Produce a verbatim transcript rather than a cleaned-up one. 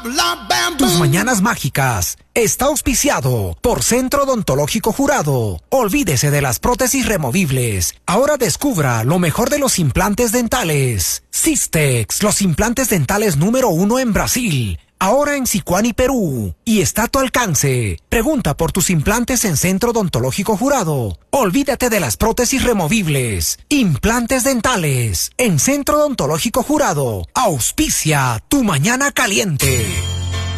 Tus mañanas mágicas está auspiciado por Centro Odontológico Jurado. Olvídese de las prótesis removibles. Ahora descubra lo mejor de los implantes dentales. Systex, los implantes dentales número uno en Brasil. Ahora en Sicuani, Perú. Y está a tu alcance. Pregunta por tus implantes en Centro Odontológico Jurado. Olvídate de las prótesis removibles. Implantes dentales en Centro Odontológico Jurado. Auspicia tu mañana caliente.